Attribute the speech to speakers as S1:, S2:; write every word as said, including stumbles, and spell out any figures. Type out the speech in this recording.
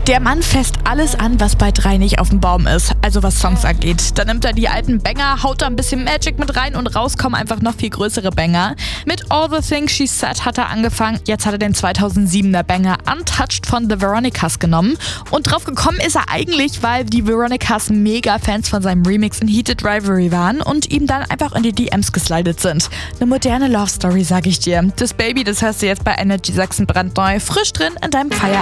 S1: Der Mann fasst alles an, was bei drei nicht auf dem Baum ist, also was Songs angeht. Dann nimmt er die alten Banger, haut da ein bisschen Magic mit rein und raus kommen einfach noch viel größere Banger. Mit All the Things She Said hat er angefangen, jetzt hat er den zweitausendsiebener Banger Untouched von The Veronicas genommen. Und drauf gekommen ist er eigentlich, weil die Veronicas mega Fans von seinem Remix in Heated Rivalry waren und ihm dann einfach in die D Ms geslidet sind. Eine moderne Love Story, sag ich dir. Das Baby, das hörst du jetzt bei Energy Sachsen brandneu, frisch drin in deinem Feierabend.